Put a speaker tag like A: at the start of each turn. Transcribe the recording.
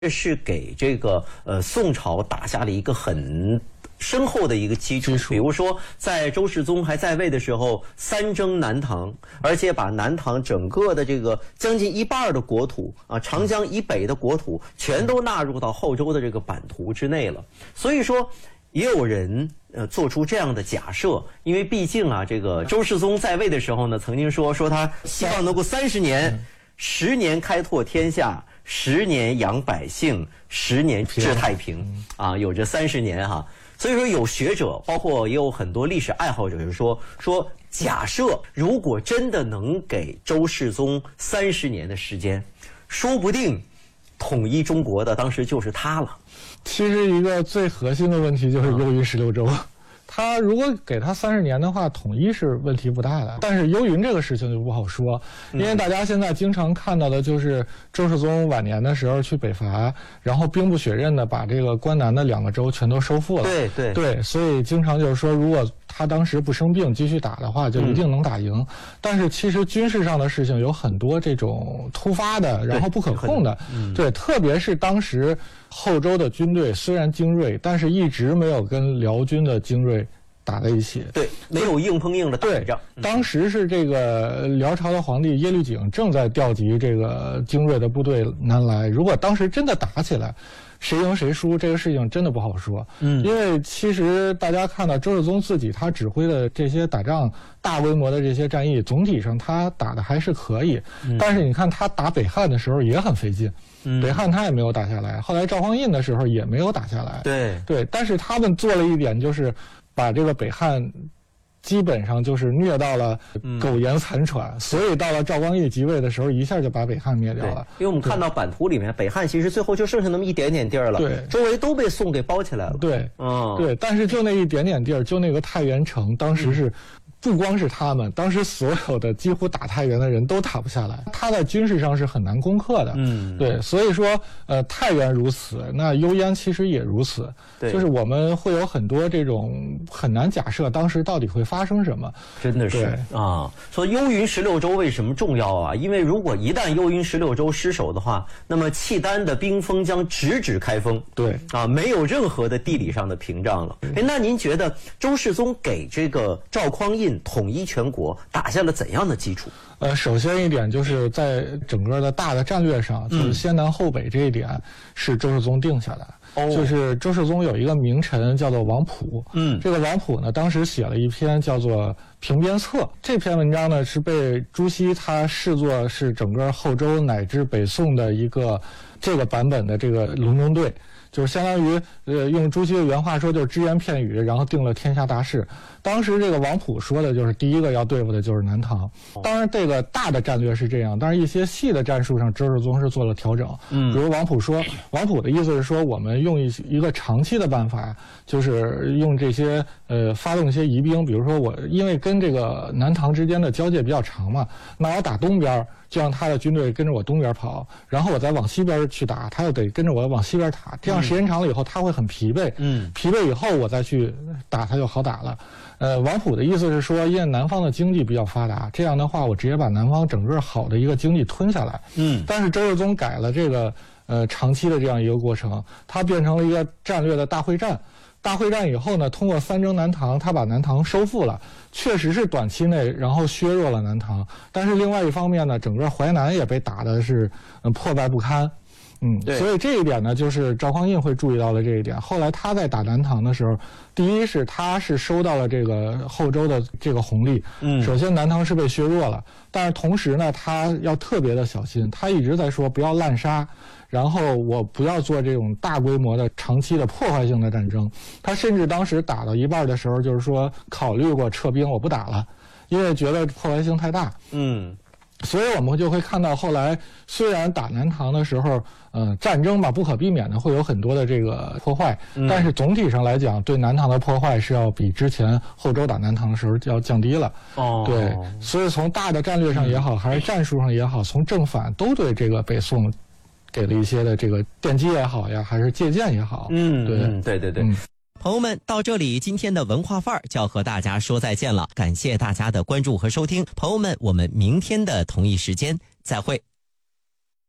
A: 这是给这个宋朝打下了一个很深厚的一个基础。比如说，在周世宗还在位的时候，三征南唐，而且把南唐整个的这个将近一半的国土啊，长江以北的国土全都纳入到后周的这个版图之内了。所以说，也有人做出这样的假设，因为毕竟啊，这个周世宗在位的时候呢，曾经说他希望能够30年，10年开拓天下，10年养百姓，10年治太平啊，有这30年哈。所以说，有学者，包括也有很多历史爱好者就说，假设如果真的能给周世宗30年的时间，说不定统一中国的当时就是他了。
B: 其实一个最核心的问题就是幽云16州。他如果给他30年的话，统一是问题不大的。但是幽云这个事情就不好说，因为大家现在经常看到的就是周世宗晚年的时候去北伐，然后兵不血刃的把这个关南的2个州全都收复了。对，所以经常就是说，如果他当时不生病继续打的话，就一定能打赢。但是其实军事上的事情有很多这种突发的，然后不可控的。对，特别是当时后周的军队虽然精锐，但是一直没有跟辽军的精锐打在一起。
A: 对，没有硬碰硬的打仗。
B: 当时是这个辽朝的皇帝耶律璟正在调集这个精锐的部队南来，如果当时真的打起来，谁赢谁输这个事情真的不好说。因为其实大家看到周世宗自己他指挥的这些打仗大规模的这些战役，总体上他打的还是可以。但是你看他打北汉的时候也很费劲。北汉他也没有打下来，后来赵匡胤的时候也没有打下来。对，但是他们做了一点，就是把这个北汉基本上就是虐到了苟延残喘，所以到了赵光义即位的时候，一下就把北汉灭掉了。
A: 因为我们看到版图里面，北汉其实最后就剩下那么一点点地儿了，
B: 对，
A: 周围都被宋给包起来了。
B: 对，但是就那一点点地儿，就那个太原城，当时是。不光是他们，当时所有的几乎打太原的人都打不下来，他在军事上是很难攻克的。对，所以说，太原如此，那幽燕其实也如此。对，就是我们会有很多这种很难假设当时到底会发生什么。
A: 真的是啊，说幽云16州为什么重要啊？因为如果一旦幽云16州失守的话，那么契丹的兵锋将直指开封。
B: 对
A: 啊，没有任何的地理上的屏障了。那您觉得周世宗给这个赵匡胤统一全国打下了怎样的基础？
B: 首先一点就是在整个的大的战略上，就是先南后北这一点是周世宗定下来。就是周世宗有一个名臣叫做王溥，这个王溥呢，当时写了一篇叫做《平边策》，这篇文章呢是被朱熹他视作是整个后周乃至北宋的一个这个版本的这个隆中对。就是相当于用朱熹的原话说，就是只言片语，然后定了天下大事。当时这个王溥说的就是第一个要对付的就是南唐。当然这个大的战略是这样，但是一些细的战术上周世宗是做了调整。比如王溥说，王溥的意思是说，我们用一个长期的办法，就是用这些发动一些疑兵，比如说我因为跟这个南唐之间的交界比较长嘛，那我打东边就让他的军队跟着我东边跑，然后我再往西边去打，他又得跟着我往西边打，这样时间长了以后他会很疲惫。疲惫以后我再去打他就好打了。王溥的意思是说，因为南方的经济比较发达，这样的话我直接把南方整个好的一个经济吞下来。但是周世宗改了这个长期的这样一个过程，它变成了一个战略的大会战。大会战以后呢，通过三征南唐，他把南唐收复了，确实是短期内然后削弱了南唐。但是另外一方面呢，整个淮南也被打的是破败不堪。所以这一点呢，就是赵匡胤会注意到了这一点。后来他在打南唐的时候，第一是他是收到了这个后周的这个红利。首先南唐是被削弱了，但是同时呢，他要特别的小心。他一直在说不要滥杀，然后我不要做这种大规模的长期的破坏性的战争。他甚至当时打到一半的时候，就是说考虑过撤兵，我不打了，因为觉得破坏性太大。所以我们就会看到后来，虽然打南唐的时候，战争吧不可避免的会有很多的这个破坏，但是总体上来讲，对南唐的破坏是要比之前后周打南唐的时候要降低了。对，所以从大的战略上也好，还是战术上也好，从正反都对这个北宋给了一些的这个奠基也好呀，还是借鉴也好。
A: 对。朋友们，到这里今天的文化范儿就要和大家说再见了，感谢大家的关注和收听，朋友们，我们明天的同一时间再会。